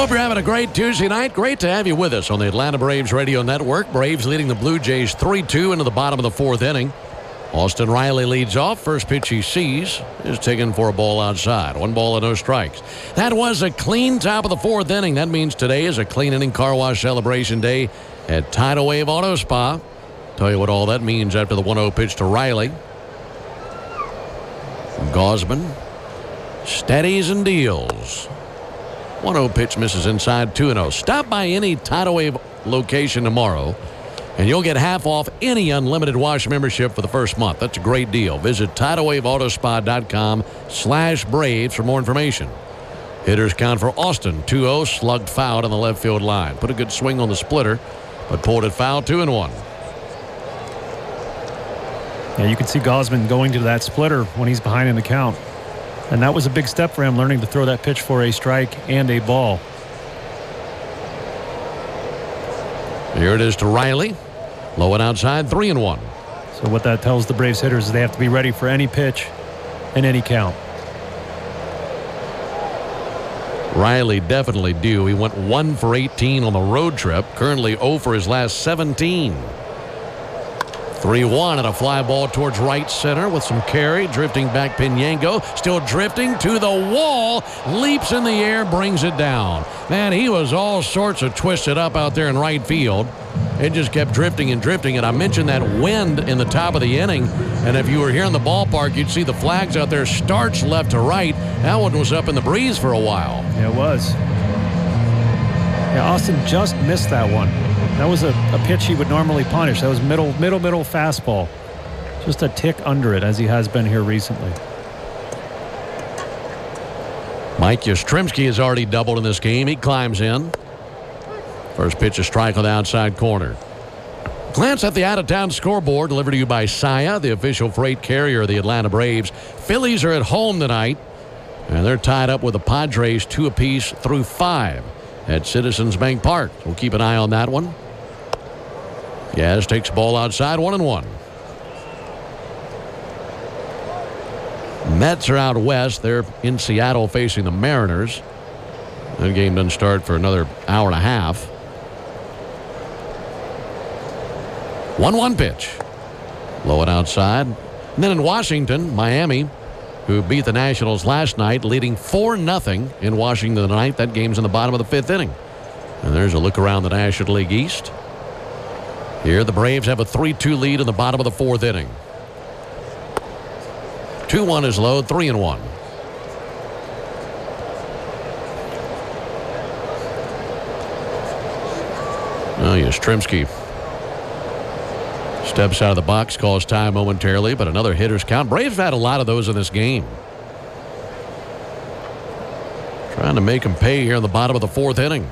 Hope you're having a great Tuesday night. Great to have you with us on the Atlanta Braves Radio Network. Braves leading the Blue Jays 3-2 into the bottom of the fourth inning. Austin Riley leads off. First pitch he sees is taken for a ball outside. 1 ball and no strikes. That was a clean top of the fourth inning. That means today is a clean inning car wash celebration day at Tidal Wave Auto Spa. Tell you what all that means after the 1-0 pitch to Riley. Gausman steadies and deals. 1-0 pitch misses inside. 2-0. Stop by any Tidal Wave location tomorrow and you'll get half off any unlimited wash membership for the first month. That's a great deal. Visit TidalWaveAutoSpa.com/Braves for more information. Hitters count for Austin. 2-0, slugged foul on the left field line. Put a good swing on the splitter, but pulled it foul. 2-1. Yeah, you can see Gausman going to that splitter when he's behind in the count. And that was a big step for him, learning to throw that pitch for a strike and a ball. Here it is to Riley. Low and outside, 3-1. So what that tells the Braves hitters is they have to be ready for any pitch and any count. Riley definitely due. He went 1 for 18 on the road trip. Currently 0 for his last 17. 3-1 and a fly ball towards right center with some carry. Drifting back Pinango. Still drifting to the wall. Leaps in the air, brings it down. Man, he was all sorts of twisted up out there in right field. It just kept drifting and drifting. And I mentioned that wind in the top of the inning. And if you were here in the ballpark, you'd see the flags out there starch left to right. That one was up in the breeze for a while. Yeah, it was. Yeah, Austin just missed that one. That was a pitch he would normally punish. That was middle fastball. Just a tick under it, as he has been here recently. Mike Yastrzemski has already doubled in this game. He climbs in. First pitch, a strike on the outside corner. Glance at the out-of-town scoreboard delivered to you by Saia, the official freight carrier of the Atlanta Braves. Phillies are at home tonight, and they're tied up with the Padres 2 apiece through 5 at Citizens Bank Park. We'll keep an eye on that one. Yaz takes the ball outside, 1-1. Mets are out west. They're in Seattle facing the Mariners. That game doesn't start for another hour and a half. 1-1 pitch. Low and outside. And then in Washington, Miami, who beat the Nationals last night, leading 4-0 in Washington tonight. That game's in the bottom of the 5th inning. And there's a look around the National League East. Here the Braves have a 3-2 lead in the bottom of the 4th inning. 2-1 is low, 3-1. Oh, Yastrzemski steps out of the box, calls time momentarily, but another hitter's count. Braves have had a lot of those in this game. Trying to make them pay here in the bottom of the 4th inning.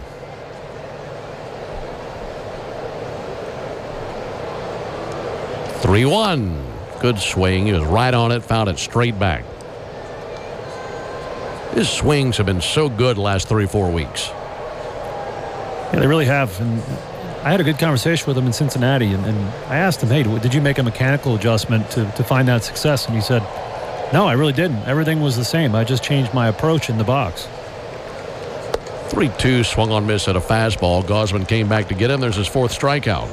Three-1. Good swing. He was right on it, found it straight back. His swings have been so good the last 3-4 weeks. Yeah, they really have. And I had a good conversation with him in Cincinnati, and I asked him, hey, did you make a mechanical adjustment to find that success? And he said, no, I really didn't. Everything was the same. I just changed my approach in the box. 3-2, swung on miss at a fastball. Gausman came back to get him. There's his 4th strikeout.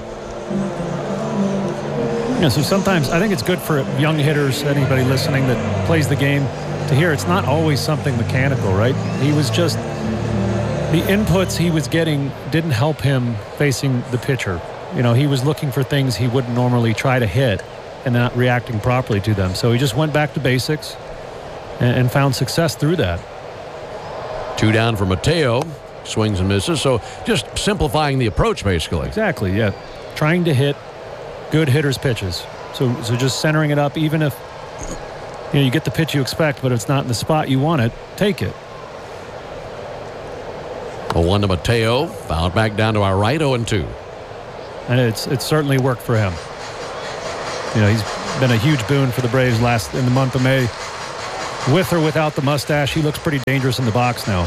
Yeah, so sometimes I think it's good for young hitters, anybody listening that plays the game, to hear it's not always something mechanical, right? He was just, the inputs he was getting didn't help him facing the pitcher. You know, he was looking for things he wouldn't normally try to hit and not reacting properly to them. So he just went back to basics and found success through that. 2 down for Mateo. Swings and misses. So just simplifying the approach, basically. Exactly, yeah. Trying to hit good hitters' pitches. So just centering it up, even if you get the pitch you expect, but it's not in the spot you want it, take it. 0-1 to Mateo. Fouled back down to our right, 0-2. And it's certainly worked for him. You know, he's been a huge boon for the Braves in the month of May. With or without the mustache, he looks pretty dangerous in the box now.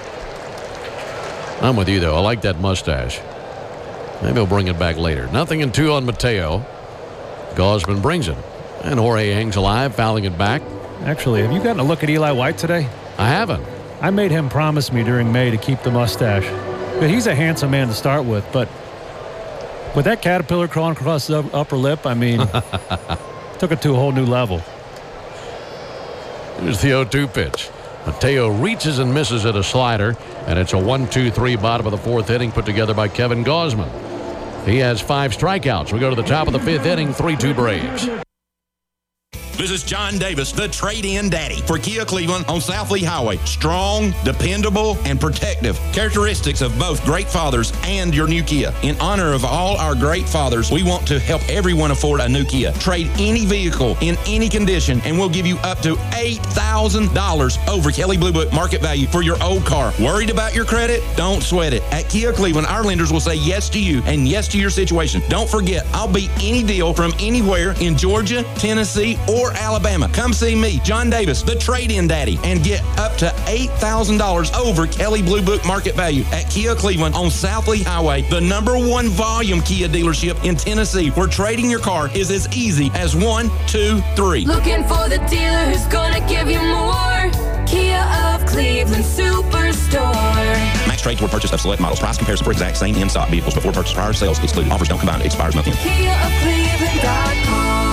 I'm with you, though. I like that mustache. Maybe he'll bring it back later. 0-2 on Mateo. Gausman brings it. And Jorge hangs alive, fouling it back. Actually, have you gotten a look at Eli White today? I haven't. I made him promise me during May to keep the mustache. But he's a handsome man to start with, but with that caterpillar crawling across the upper lip, I mean, took it to a whole new level. Here's the 0-2 pitch. Mateo reaches and misses at a slider, and it's a 1-2-3 bottom of the fourth inning put together by Kevin Gausman. He has 5 strikeouts. We go to the top of the fifth inning, 3-2 Braves. This is John Davis, the trade-in daddy for Kia Cleveland on South Lee Highway. Strong, dependable, and protective. Characteristics of both great fathers and your new Kia. In honor of all our great fathers, we want to help everyone afford a new Kia. Trade any vehicle in any condition, and we'll give you up to $8,000 over Kelley Blue Book market value for your old car. Worried about your credit? Don't sweat it. At Kia Cleveland, our lenders will say yes to you and yes to your situation. Don't forget, I'll beat any deal from anywhere in Georgia, Tennessee, or Alabama. Come see me, John Davis, the trade-in daddy, and get up to $8,000 over Kelley Blue Book market value at Kia Cleveland on South Lee Highway, the #1 volume Kia dealership in Tennessee, where trading your car is as easy as 1, 2, 3. Looking for the dealer who's gonna give you more. Kia of Cleveland Superstore. Max trade toward purchase of select models. Price comparison for exact same in-stock vehicles before purchase. Prior sales excluded. Offers don't combine. Expires month in. KiaofCleveland.com.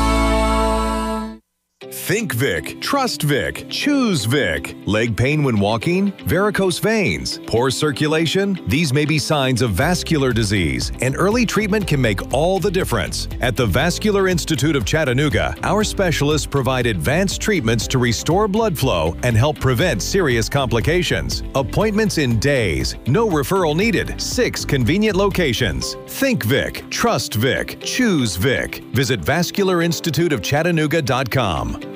Think Vic, trust Vic, choose Vic. Leg pain when walking, varicose veins, poor circulation. These may be signs of vascular disease, and early treatment can make all the difference. At the Vascular Institute of Chattanooga, our specialists provide advanced treatments to restore blood flow and help prevent serious complications. Appointments in days, no referral needed, 6 convenient locations. Think Vic, trust Vic, choose Vic. Visit VascularInstituteofChattanooga.com.